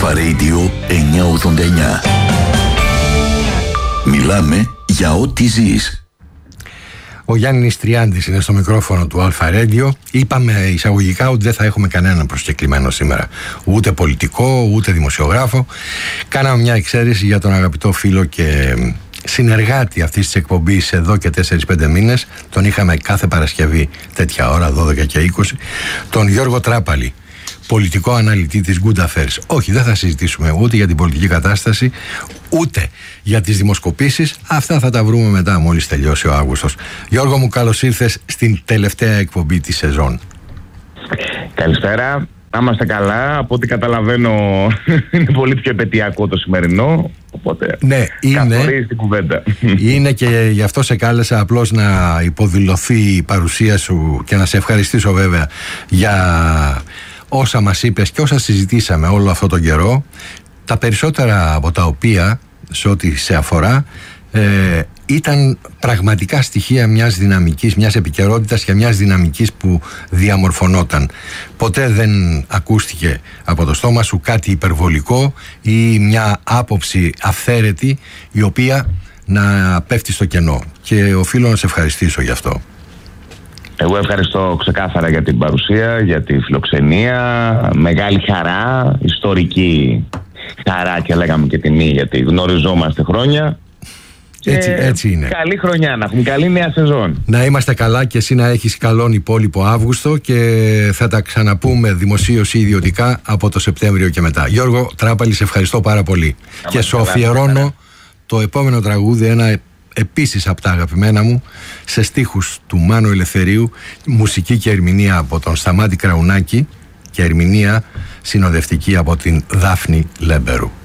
Αλφα Radio 989. Μιλάμε για ό,τι ζεις. Ο Γιάννης Τριάντης είναι στο μικρόφωνο του Αλφα Radio. Είπαμε εισαγωγικά ότι δεν θα έχουμε κανέναν προσκεκλημένο σήμερα. Ούτε πολιτικό, ούτε δημοσιογράφο. Κάναμε μια εξαίρεση για τον αγαπητό φίλο και συνεργάτη αυτής της εκπομπής εδώ και 4-5 μήνες. Τον είχαμε κάθε Παρασκευή τέτοια ώρα, 12 και 20. Τον Γιώργο Τράπαλη, πολιτικό αναλυτή της Good Affairs. Όχι, δεν θα συζητήσουμε ούτε για την πολιτική κατάσταση, ούτε για τις δημοσκοπήσεις. Αυτά θα τα βρούμε μετά, μόλις τελειώσει ο Αύγουστος. Γιώργο μου, καλώς ήρθες στην τελευταία εκπομπή της σεζόν. Καλησπέρα. Να είμαστε καλά. Από ό,τι καταλαβαίνω είναι πολύ πιο επαιτειακό το σημερινό. Οπότε ναι, καθορίζει την κουβέντα. Είναι και γι' αυτό σε κάλεσα, απλώς να υποδηλωθεί η παρουσία σου και να σε ευχαριστήσω βέβαια για όσα μας είπες και όσα συζητήσαμε όλο αυτό τον καιρό, τα περισσότερα από τα οποία, σε ό,τι σε αφορά, ήταν πραγματικά στοιχεία μιας δυναμικής, μιας επικαιρότητας και μιας δυναμικής που διαμορφωνόταν. Ποτέ δεν ακούστηκε από το στόμα σου κάτι υπερβολικό ή μια άποψη αυθαίρετη η οποία να πέφτει στο κενό. Και οφείλω να σε ευχαριστήσω γι' αυτό. Εγώ ευχαριστώ ξεκάθαρα για την παρουσία, για τη φιλοξενία. Μεγάλη χαρά, ιστορική χαρά και λέγαμε και τιμή, γιατί γνωριζόμαστε χρόνια. Έτσι είναι. Καλή χρονιά να έχουμε, καλή νέα σεζόν. Να είμαστε καλά και εσύ να έχεις καλόν υπόλοιπο Αύγουστο και θα τα ξαναπούμε δημοσίως ή ιδιωτικά από το Σεπτέμβριο και μετά. Γιώργο Τράπαλη, σε ευχαριστώ πάρα πολύ. Και σου αφιερώνω το επόμενο τραγούδι, ένα επίσης από τα αγαπημένα μου, σε στίχους του Μάνου Ελευθερίου, μουσική και ερμηνεία από τον Σταμάτη Κραουνάκη και ερμηνεία συνοδευτική από την Δάφνη Λέμπερου.